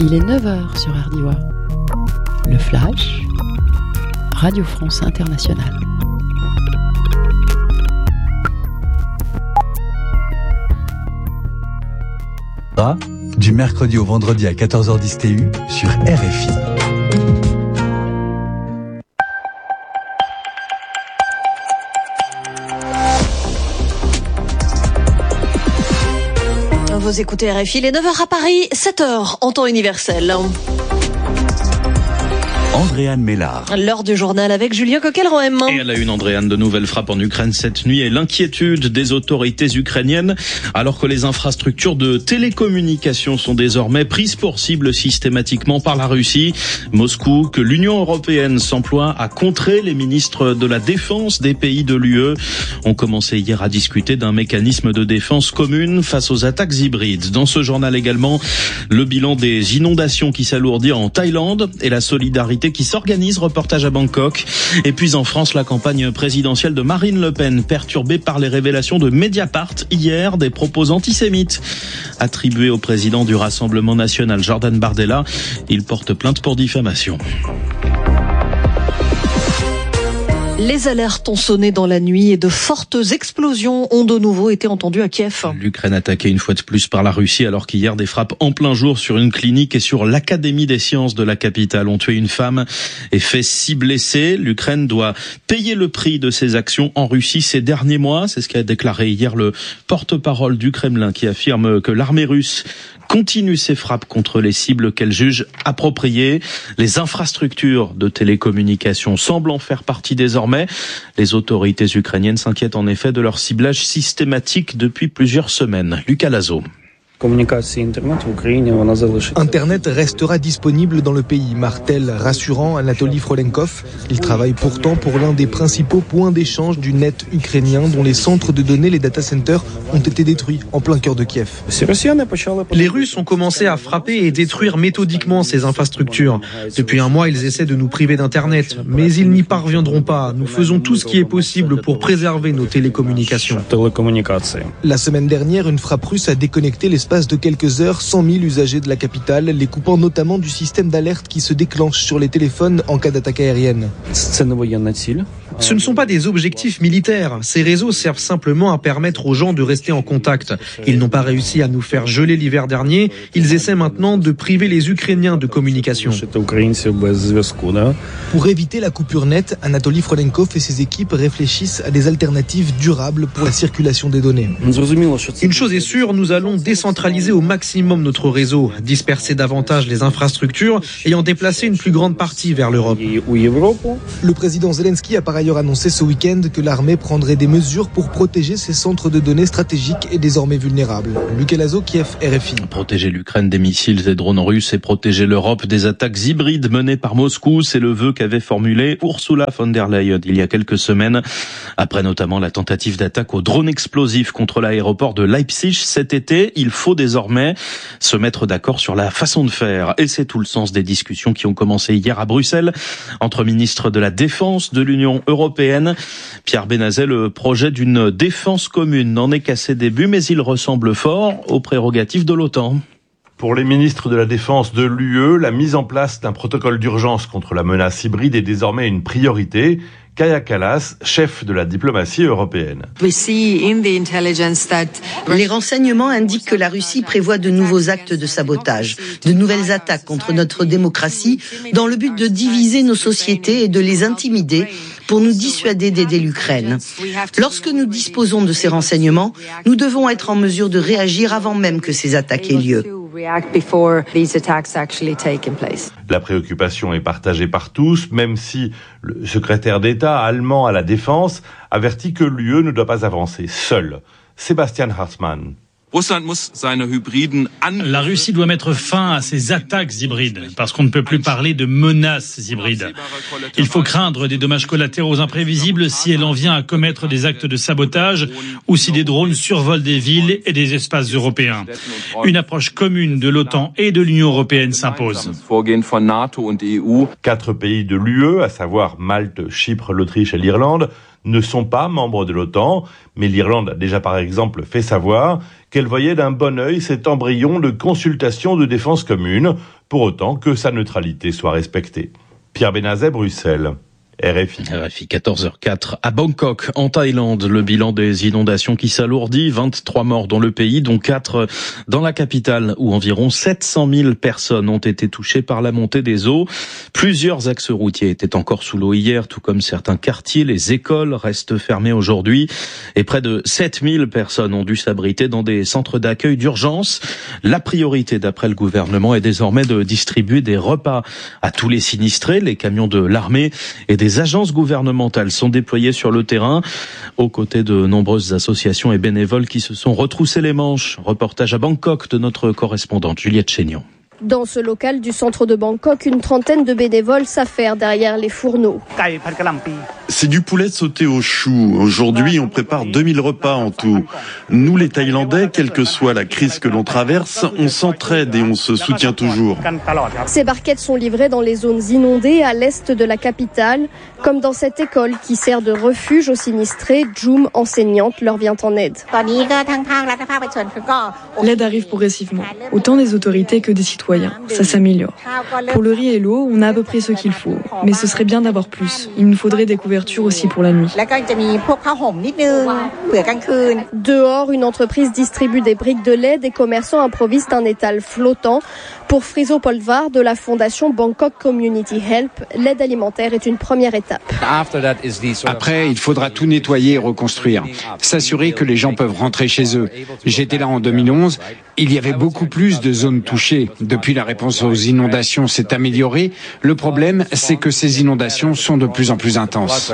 Il est 9h sur RDIWA. Le Flash, Radio France Internationale. Du mercredi au vendredi à 14h10 TU sur RFI. Vous écoutez RFI, il est 9h à Paris, 7h en temps universel. Andréane Mélard. L'heure du journal avec Julien Coquel-Rohem. Et à la une, Andréane, de nouvelles frappes en Ukraine cette nuit et l'inquiétude des autorités ukrainiennes alors que les infrastructures de télécommunications sont désormais prises pour cible systématiquement par la Russie. Moscou, que l'Union européenne s'emploie à contrer. Les ministres de la Défense des pays de l'UE ont commencé hier à discuter d'un mécanisme de défense commune face aux attaques hybrides. Dans ce journal également, le bilan des inondations qui s'alourdit en Thaïlande et la solidarité qui s'organise, reportage à Bangkok. Et puis en France, la campagne présidentielle de Marine Le Pen perturbée par les révélations de Mediapart hier des propos antisémites attribués au président du Rassemblement national, Jordan Bardella. Il porte plainte pour diffamation. Les alertes ont sonné dans la nuit et de fortes explosions ont de nouveau été entendues à Kiev. L'Ukraine attaquée une fois de plus par la Russie alors qu'hier des frappes en plein jour sur une clinique et sur l'Académie des sciences de la capitale ont tué une femme et fait 6 blessés. L'Ukraine doit payer le prix de ses actions en Russie ces derniers mois. C'est ce qu'a déclaré hier le porte-parole du Kremlin qui affirme que l'armée russe continue ses frappes contre les cibles qu'elle juge appropriées. Les infrastructures de télécommunications semblent en faire partie désormais. Les autorités ukrainiennes s'inquiètent en effet de leur ciblage systématique depuis plusieurs semaines. Lucas Lazo. Internet restera disponible dans le pays, martèle rassurant Anatoly Frolenkov. Il travaille pourtant pour l'un des principaux points d'échange du net ukrainien dont les centres de données, les data centers, ont été détruits en plein cœur de Kiev. Les Russes ont commencé à frapper et détruire méthodiquement ces infrastructures. Depuis un mois, ils essaient de nous priver d'Internet, mais ils n'y parviendront pas. Nous faisons tout ce qui est possible pour préserver nos télécommunications. La semaine dernière, une frappe russe a déconnecté l'espace de quelques heures 100 000 usagers de la capitale, les coupant notamment du système d'alerte qui se déclenche sur les téléphones en cas d'attaque aérienne. Ce ne sont pas des objectifs militaires. Ces réseaux servent simplement à permettre aux gens de rester en contact. Ils n'ont pas réussi à nous faire geler l'hiver dernier. Ils essaient maintenant de priver les Ukrainiens de communication. Pour éviter la coupure nette, Anatoly Frolenkov et ses équipes réfléchissent à des alternatives durables pour la circulation des données. Une chose est sûre, nous allons décentraliser au maximum notre réseau, disperser davantage les infrastructures et en déplacer une plus grande partie vers l'Europe. Le président Zelensky a par ailleurs annoncé ce week-end que l'armée prendrait des mesures pour protéger ses centres de données stratégiques et désormais vulnérables. Lucas Lazo, Kiev, RFI. Protéger l'Ukraine des missiles et drones russes et protéger l'Europe des attaques hybrides menées par Moscou, c'est le vœu qu'avait formulé Ursula von der Leyen il y a quelques semaines, après notamment la tentative d'attaque au drone explosif contre l'aéroport de Leipzig cet été. Il faut désormais se mettre d'accord sur la façon de faire. Et c'est tout le sens des discussions qui ont commencé hier à Bruxelles entre ministres de la Défense de l'Union européenne. Pierre Benazet, le projet d'une défense commune n'en est qu'à ses débuts, mais il ressemble fort aux prérogatives de l'OTAN. Pour les ministres de la Défense de l'UE, la mise en place d'un protocole d'urgence contre la menace hybride est désormais une priorité. Kaja Kallas, chef de la diplomatie européenne. Les renseignements indiquent que la Russie prévoit de nouveaux actes de sabotage, de nouvelles attaques contre notre démocratie, dans le but de diviser nos sociétés et de les intimider pour nous dissuader d'aider l'Ukraine. Lorsque nous disposons de ces renseignements, nous devons être en mesure de réagir avant même que ces attaques aient lieu. La préoccupation est partagée par tous, même si le secrétaire d'État allemand à la Défense avertit que l'UE ne doit pas avancer seule. Sebastian Hartmann. La Russie doit mettre fin à ces attaques hybrides, parce qu'on ne peut plus parler de menaces hybrides. Il faut craindre des dommages collatéraux imprévisibles si elle en vient à commettre des actes de sabotage ou si des drones survolent des villes et des espaces européens. Une approche commune de l'OTAN et de l'Union européenne s'impose. 4 pays de l'UE, à savoir Malte, Chypre, l'Autriche et l'Irlande, ne sont pas membres de l'OTAN, mais l'Irlande a déjà par exemple fait savoir qu'elle voyait d'un bon œil cet embryon de consultation de défense commune, pour autant que sa neutralité soit respectée. Pierre Benazet, Bruxelles. RFI 14h04 à Bangkok, en Thaïlande. Le bilan des inondations qui s'alourdit, 23 morts dans le pays, dont 4 dans la capitale, où environ 700 000 personnes ont été touchées par la montée des eaux. Plusieurs axes routiers étaient encore sous l'eau hier, tout comme certains quartiers. Les écoles restent fermées aujourd'hui et près de 7000 personnes ont dû s'abriter dans des centres d'accueil d'urgence. La priorité, d'après le gouvernement, est désormais de distribuer des repas à tous les sinistrés. Les camions de l'armée et des agences gouvernementales sont déployées sur le terrain, aux côtés de nombreuses associations et bénévoles qui se sont retroussés les manches. Reportage à Bangkok de notre correspondante Juliette Chénion. Dans ce local du centre de Bangkok, une trentaine de bénévoles s'affairent derrière les fourneaux. C'est du poulet sauté au chou. Aujourd'hui, on prépare 2000 repas en tout. Nous, les Thaïlandais, quelle que soit la crise que l'on traverse, on s'entraide et on se soutient toujours. Ces barquettes sont livrées dans les zones inondées à l'est de la capitale, comme dans cette école qui sert de refuge aux sinistrés. Jum, enseignante, leur vient en aide. L'aide arrive progressivement, autant des autorités que des citoyens. Ça s'améliore. Pour le riz et l'eau, on a à peu près ce qu'il faut. Mais ce serait bien d'avoir plus. Il nous faudrait des couvertures aussi pour la nuit. Dehors, une entreprise distribue des briques de lait. Des commerçants improvisent un étal flottant. Pour Friso Polvar de la fondation Bangkok Community Help, l'aide alimentaire est une première étape. Après, il faudra tout nettoyer et reconstruire. S'assurer que les gens peuvent rentrer chez eux. J'étais là en 2011. Il y avait beaucoup plus de zones touchées. Depuis, la réponse aux inondations s'est améliorée. Le problème, c'est que ces inondations sont de plus en plus intenses.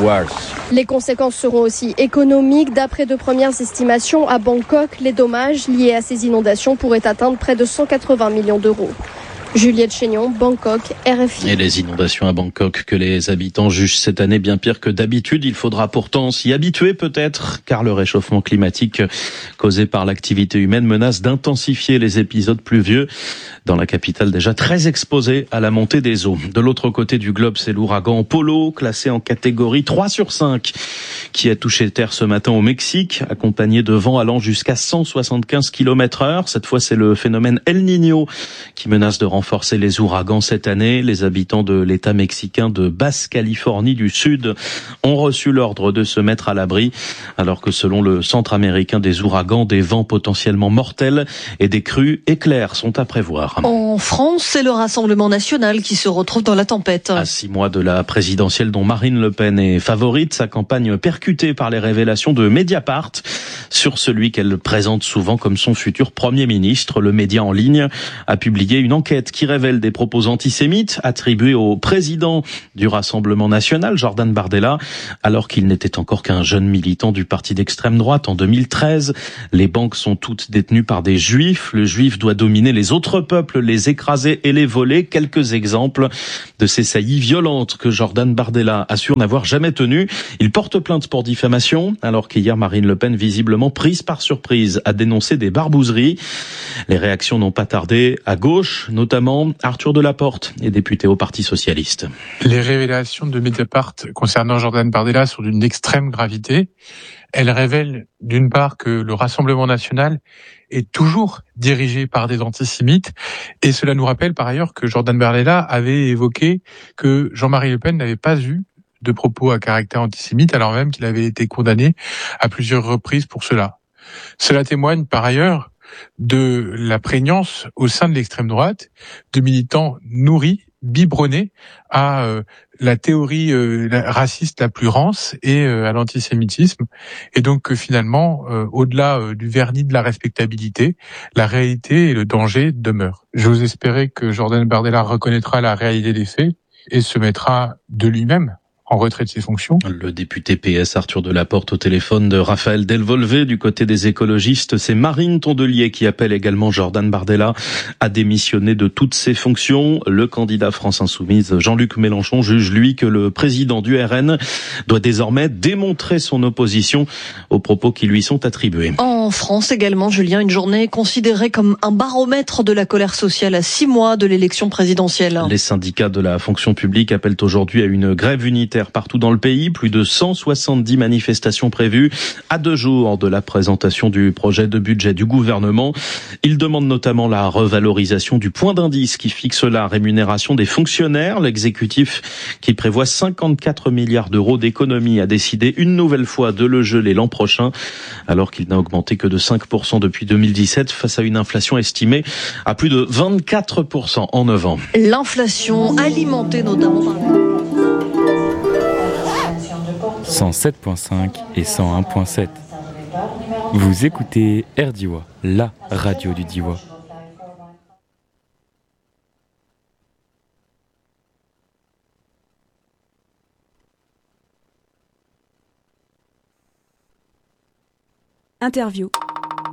Les conséquences seront aussi économiques. D'après de premières estimations, à Bangkok, les dommages liés à ces inondations pourraient atteindre près de 180 millions d'euros. Juliette Chénion, Bangkok, RFI. Et les inondations à Bangkok que les habitants jugent cette année bien pire que d'habitude. Il faudra pourtant s'y habituer peut-être, car le réchauffement climatique causé par l'activité humaine menace d'intensifier les épisodes pluvieux dans la capitale déjà très exposée à la montée des eaux. De l'autre côté du globe, c'est l'ouragan Polo, classé en catégorie 3/5, qui a touché terre ce matin au Mexique, accompagné de vents allant jusqu'à 175 km/h. Cette fois, c'est le phénomène El Niño qui menace de renforcer les ouragans cette année. Les habitants de l'État mexicain de Basse-Californie du Sud ont reçu l'ordre de se mettre à l'abri, alors que selon le Centre américain des ouragans, des vents potentiellement mortels et des crues éclairs sont à prévoir. En France, c'est le Rassemblement national qui se retrouve dans la tempête. À 6 mois de la présidentielle dont Marine Le Pen est favorite, sa campagne percutée par les révélations de Mediapart sur celui qu'elle présente souvent comme son futur Premier ministre. Le média en ligne a publié une enquête qui révèle des propos antisémites attribués au président du Rassemblement national, Jordan Bardella, alors qu'il n'était encore qu'un jeune militant du parti d'extrême droite en 2013. Les banques sont toutes détenues par des juifs. Le juif doit dominer les autres peuples, les écraser et les voler. Quelques exemples de ces saillies violentes que Jordan Bardella assure n'avoir jamais tenues. Il porte plainte pour diffamation, alors qu'hier Marine Le Pen, visiblement prise par surprise, a dénoncé des barbouzeries. Les réactions n'ont pas tardé à gauche, notamment Arthur Delaporte est député au Parti socialiste. Les révélations de Mediapart concernant Jordan Bardella sont d'une extrême gravité. Elles révèlent d'une part que le Rassemblement national est toujours dirigé par des antisémites, et cela nous rappelle par ailleurs que Jordan Bardella avait évoqué que Jean-Marie Le Pen n'avait pas eu de propos à caractère antisémite, alors même qu'il avait été condamné à plusieurs reprises pour cela. Cela témoigne par ailleurs de la prégnance au sein de l'extrême droite de militants nourris, biberonnés à la théorie raciste la plus rance et à l'antisémitisme, et donc finalement, au-delà du vernis de la respectabilité, la réalité et le danger demeurent. J'ose espérer que Jordan Bardella reconnaîtra la réalité des faits et se mettra de lui-même en retrait de ses fonctions. Le député PS Arthur Delaporte au téléphone de Raphaël Delvolvé. Du côté des écologistes, c'est Marine Tondelier qui appelle également Jordan Bardella à démissionner de toutes ses fonctions. Le candidat France Insoumise Jean-Luc Mélenchon juge, lui, que le président du RN doit désormais démontrer son opposition aux propos qui lui sont attribués. En France également, Julien, une journée considérée comme un baromètre de la colère sociale à 6 mois de l'élection présidentielle. Les syndicats de la fonction publique appellent aujourd'hui à une grève unitaire budgétaires partout dans le pays. Plus de 170 manifestations prévues à 2 jours de la présentation du projet de budget du gouvernement. Il demande notamment la revalorisation du point d'indice qui fixe la rémunération des fonctionnaires. L'exécutif, qui prévoit 54 milliards d'euros d'économies, a décidé une nouvelle fois de le geler l'an prochain, alors qu'il n'a augmenté que de 5% depuis 2017 face à une inflation estimée à plus de 24% en 9 ans. L'inflation alimentée notamment par 107.5 et 101.7. Vous écoutez RDiwa, la radio du Diois. Interview.